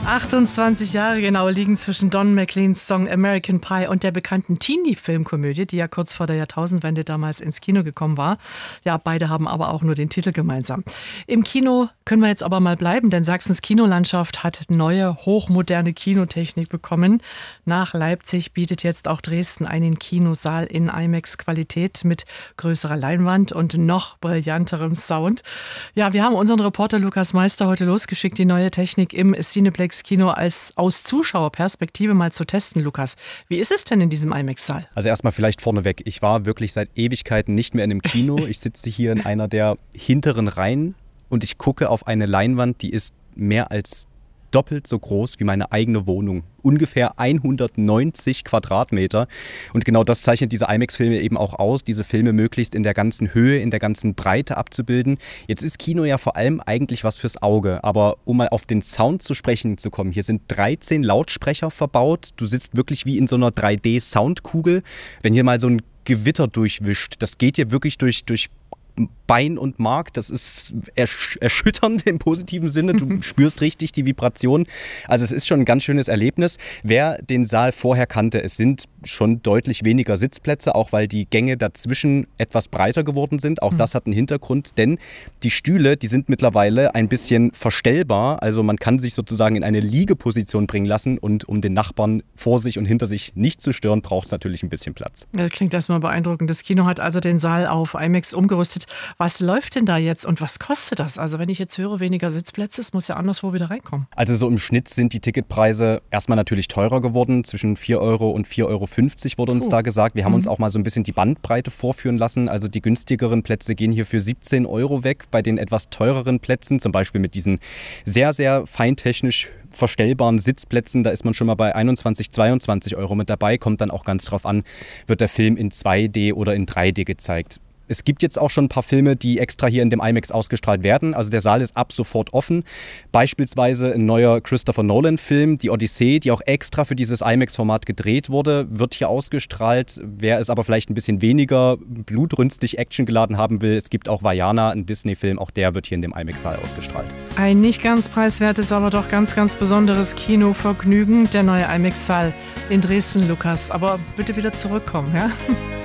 28 Jahre genau liegen zwischen Don McLeans Song American Pie und der bekannten Teenie-Filmkomödie, die ja kurz vor der Jahrtausendwende damals ins Kino gekommen war. Ja, beide haben aber auch nur den Titel gemeinsam. Im Kino können wir jetzt aber mal bleiben, denn Sachsens Kinolandschaft hat neue, hochmoderne Kinotechnik bekommen. Nach Leipzig bietet jetzt auch Dresden einen Kinosaal in IMAX-Qualität mit größerer Leinwand und noch brillanterem Sound. Ja, wir haben unseren Reporter Lukas Meister heute losgeschickt, die neue Technik im Cineplex-Kino aus Zuschauerperspektive mal zu testen. Lukas, wie ist es denn in diesem IMAX-Saal? Also erstmal vielleicht vorneweg, ich war wirklich seit Ewigkeiten nicht mehr in einem Kino. Ich sitze hier in einer der hinteren Reihen und ich gucke auf eine Leinwand, die ist mehr als doppelt so groß wie meine eigene Wohnung. Ungefähr 190 Quadratmeter. Und genau das zeichnet diese IMAX-Filme eben auch aus, diese Filme möglichst in der ganzen Höhe, in der ganzen Breite abzubilden. Jetzt ist Kino ja vor allem eigentlich was fürs Auge. Aber um mal auf den Sound zu sprechen zu kommen, hier sind 13 Lautsprecher verbaut. Du sitzt wirklich wie in so einer 3D-Soundkugel. Wenn hier mal so ein Gewitter durchwischt, das geht hier wirklich durch Bein und Mark, das ist erschütternd im positiven Sinne. Du spürst richtig die Vibration. Also es ist schon ein ganz schönes Erlebnis. Wer den Saal vorher kannte, es sind schon deutlich weniger Sitzplätze, auch weil die Gänge dazwischen etwas breiter geworden sind. Auch das hat einen Hintergrund, denn die Stühle, die sind mittlerweile ein bisschen verstellbar. Also man kann sich sozusagen in eine Liegeposition bringen lassen und um den Nachbarn vor sich und hinter sich nicht zu stören, braucht es natürlich ein bisschen Platz. Ja, klingt erstmal beeindruckend. Das Kino hat also den Saal auf IMAX umgerüstet. Was läuft denn da jetzt und was kostet das? Also wenn ich jetzt höre, weniger Sitzplätze, es muss ja anderswo wieder reinkommen. Also so im Schnitt sind die Ticketpreise erstmal natürlich teurer geworden. Zwischen 4 Euro und 4,50 Euro wurde uns da gesagt. Wir haben uns auch mal so ein bisschen die Bandbreite vorführen lassen. Also die günstigeren Plätze gehen hier für 17 Euro weg. Bei den etwas teureren Plätzen, zum Beispiel mit diesen sehr, sehr feintechnisch verstellbaren Sitzplätzen, da ist man schon mal bei 21, 22 Euro mit dabei. Kommt dann auch ganz drauf an, wird der Film in 2D oder in 3D gezeigt. Es gibt jetzt auch schon ein paar Filme, die extra hier in dem IMAX ausgestrahlt werden. Also der Saal ist ab sofort offen. Beispielsweise ein neuer Christopher Nolan-Film, Die Odyssee, die auch extra für dieses IMAX-Format gedreht wurde, wird hier ausgestrahlt. Wer es aber vielleicht ein bisschen weniger blutrünstig actiongeladen haben will, es gibt auch Vaiana, ein Disney-Film, auch der wird hier in dem IMAX-Saal ausgestrahlt. Ein nicht ganz preiswertes, aber doch ganz, ganz besonderes Kinovergnügen. Der neue IMAX-Saal in Dresden, Lukas. Aber bitte wieder zurückkommen, ja?